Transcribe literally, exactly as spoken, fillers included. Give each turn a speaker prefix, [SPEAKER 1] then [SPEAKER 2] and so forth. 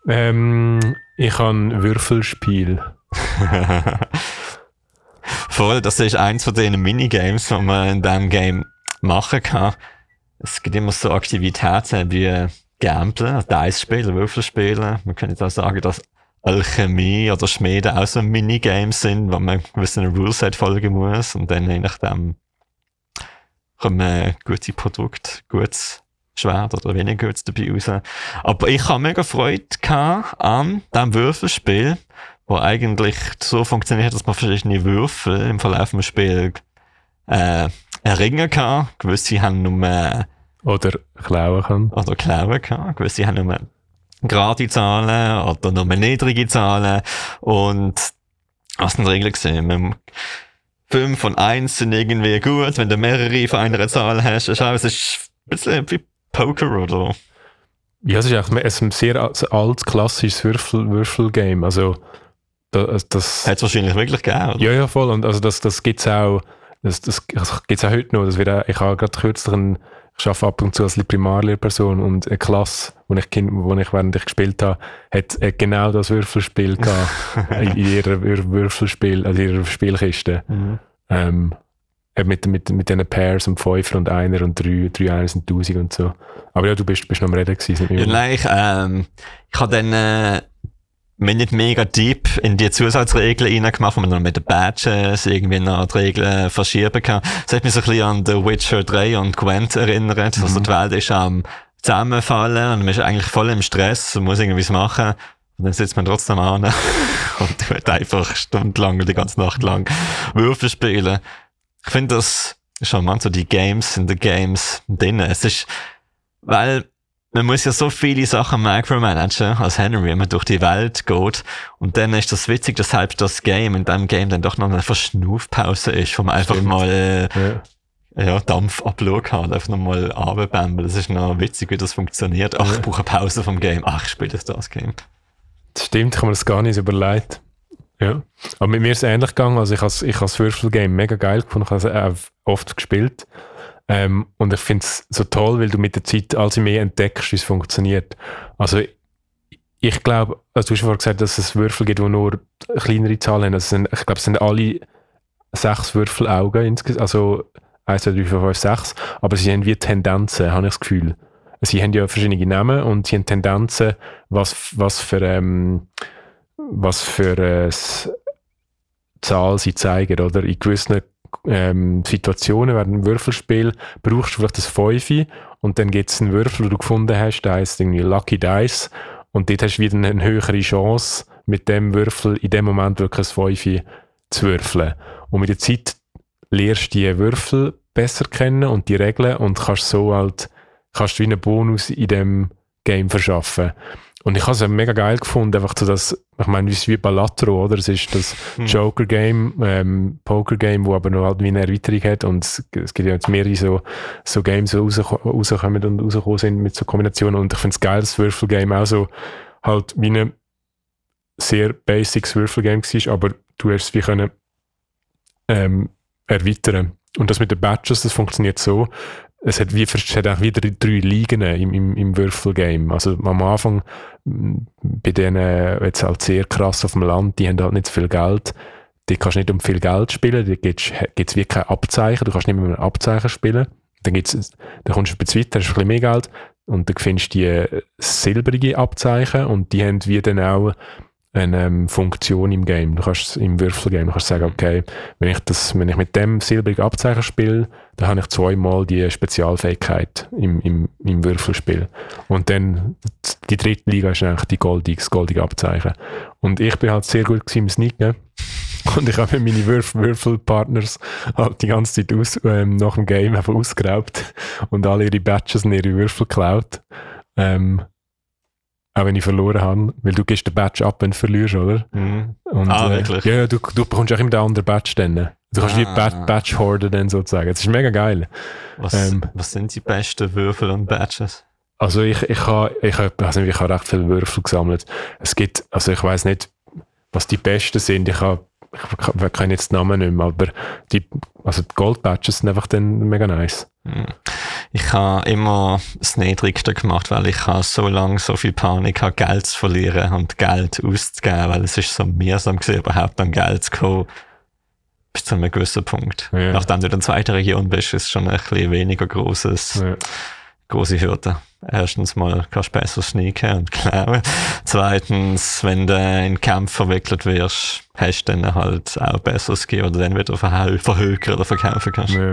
[SPEAKER 1] Ähm, ich habe ein Würfelspiel.
[SPEAKER 2] Voll, das ist eins von diesen Minigames, die man in diesem Game machen kann. Es gibt immer so Aktivitäten wie Gamblen, also Dice spielen, Würfelspielen. Man könnte auch sagen, dass Alchemie oder Schmiede auch so Minigames sind, wo man gewissen Ruleset folgen muss und dann je nachdem kommen gute Produkte, gutes Schwert oder weniger gutes dabei raus. Aber ich habe mega Freude gehabt an diesem Würfelspiel, wo eigentlich so funktioniert, dass man verschiedene Würfel im Verlauf des Spiels äh, erringen kann. Gewisse haben nur
[SPEAKER 1] Oder klauen kann.
[SPEAKER 2] Oder klauen kann. Gewisse haben nur gerade Zahlen oder nur niedrige Zahlen. Und was sind die Regeln gesehen? fünf von eins sind irgendwie gut, wenn du mehrere von einer Zahl hast. Schau, es ist ein bisschen wie Poker oder?
[SPEAKER 1] Ja, es ist auch ein sehr altes, klassisches Würfel, Würfelgame. Also, das, das
[SPEAKER 2] hat es wahrscheinlich wirklich gegeben, oder?
[SPEAKER 1] Ja, ja, voll. Und also das, das gibt es auch, das, das gibt's auch heute noch. Das wird auch, ich habe gerade kürzlich einen, ich arbeite ab und zu als Primarlehrperson und eine Klasse, wo ich, wo ich während ich gespielt habe, hat genau das Würfelspiel gehabt in ihrer Würfelspiel, also ihrer Spielkiste. Mhm. Ähm, mit, mit, mit diesen Pairs und Fünfer und Einer und drei, drei Einer sind tausend und so. Aber ja, du bist, bist noch am Reden gewesen.
[SPEAKER 2] Ja, nein, ich, ähm, ich habe dann äh, mich nicht mega deep in die Zusatzregeln reingemacht, wo man dann mit den Badges irgendwie noch die Regeln verschieben kann. Das hat mich so ein bisschen an The Witcher drei und Gwent erinnert. Mhm. Also die Welt ist am Zusammenfallen und man ist eigentlich voll im Stress und muss irgendwie was machen. Und dann sitzt man trotzdem an und tut einfach stundenlang, die ganze Nacht lang Würfel spielen. Ich finde, das ist schon manchmal so die Games in den Games drin. Es ist, weil man muss ja so viele Sachen micromanagen als Henry, wenn man durch die Welt geht. Und dann ist das witzig, dass halt das Game in diesem Game dann doch noch eine Verschnaufpause ist, wo man einfach
[SPEAKER 1] Stimmt.
[SPEAKER 2] mal äh,
[SPEAKER 1] Ja.
[SPEAKER 2] ja, Dampf abschauen kann, einfach nochmal runterbämbeln. Das ist noch witzig, wie das funktioniert. Ach, ich brauche eine Pause vom Game. Ach, ich spiele das, das Game.
[SPEAKER 1] Das stimmt, ich habe mir das gar nicht überlegt. Ja. Aber mit mir ist es ähnlich gegangen. Also ich habe ich das Würfelgame mega geil gefunden. Ich habe es auch oft gespielt. Ähm, und ich finde es so toll, weil du mit der Zeit also mehr entdeckst, wie es funktioniert. Also ich glaube, also du hast vorhin gesagt, dass es Würfel gibt, die nur kleinere Zahlen haben. Also sind, ich glaube, es sind alle sechs Würfelaugen insgesamt. Also eins, zwei, drei, vier, fünf, sechs. Aber sie haben wie Tendenzen, habe ich das Gefühl. Sie haben ja verschiedene Namen und sie haben Tendenzen, was, was für, ähm, was für äh, Zahl sie zeigen, oder? In gewissen ähm, Situationen während einem Würfelspiel brauchst du vielleicht das Fünfe und dann gibt es einen Würfel, den du gefunden hast, der heisst irgendwie Lucky Dice und dort hast du wieder eine höhere Chance, mit dem Würfel in dem Moment wirklich ein Fünfe zu würfeln. Und mit der Zeit lernst du die Würfel besser kennen und die Regeln und kannst so halt kannst du wie einen Bonus in dem Game verschaffen. Und ich habe es mega geil gefunden, einfach so das, ich meine, es ist wie Balatro, oder? Es ist das hm. Joker-Game, ähm, Poker-Game, wo aber noch halt wie eine Erweiterung hat und es, es gibt ja jetzt mehrere so, so Games, die raus, rauskommen und rausgekommen sind mit so Kombinationen und ich finde es geil, das Würfelgame auch so halt wie ein sehr basics Würfelgame war, aber du hast es wie können ähm, erweitern. Und das mit den Badges, das funktioniert so, es hat, wie, es hat auch wieder drei Ligen im, im, im Würfelgame. Also am Anfang, bei denen jetzt halt sehr krass auf dem Land, die haben halt nicht so viel Geld. Die kannst du nicht um viel Geld spielen, da gibt es wie kein Abzeichen, du kannst nicht mit einem Abzeichen spielen. Dann, gibt's, dann kommst du ein bisschen weiter, hast ein bisschen mehr Geld und dann findest du die silbrige Abzeichen und die haben wie dann auch eine ähm, Funktion im Game. Du kannst im Würfelgame, du kannst sagen, okay, wenn ich das, wenn ich mit dem silbrigen Abzeichen spiele, dann habe ich zweimal die Spezialfähigkeit im, im, im Würfelspiel. Und dann die dritte Liga ist eigentlich die goldige, das goldige Abzeichen. Und ich bin halt sehr gut im Sneaken. Und ich habe meine Würf- Würfelpartners halt die ganze Zeit aus, ähm, nach dem Game einfach ausgeraubt und alle ihre Badges und ihre Würfel geklaut. Ähm, Auch wenn ich verloren habe, weil du gibst den Badge ab, wenn du verlierst, oder?
[SPEAKER 2] Mhm.
[SPEAKER 1] Und,
[SPEAKER 2] ah,
[SPEAKER 1] äh,
[SPEAKER 2] wirklich?
[SPEAKER 1] Ja, du, du bekommst auch immer den anderen Badge dann. Du kannst
[SPEAKER 2] ah.
[SPEAKER 1] wie Bad, Badge horden dann sozusagen. Das ist mega geil.
[SPEAKER 2] Was,
[SPEAKER 1] ähm,
[SPEAKER 2] was sind die besten Würfel und Badges?
[SPEAKER 1] Also ich, ich habe ich hab, also ich hab recht viele Würfel gesammelt. Es gibt, also ich weiss nicht, was die besten sind. Ich habe ich kenne jetzt den Namen nicht mehr, aber die, also die Gold-Badges sind einfach dann mega nice.
[SPEAKER 2] ich habe immer das Niedrigste gemacht, weil ich habe so lange so viel Panik hatte, Geld zu verlieren und Geld auszugeben, weil es ist so mühsam gewesen, überhaupt an Geld zu kommen, bis zu einem gewissen Punkt. Ja. Nachdem du in der zweiten Region bist, ist es schon ein bisschen weniger grosses, ja. grosse Hürde. Erstens mal kannst du besser sneaken und klauen. Zweitens, wenn du in Kämpfe verwickelt wirst, hast du dann halt auch besseres Skill oder dann wieder verhökern oder verkaufen kannst. Ja.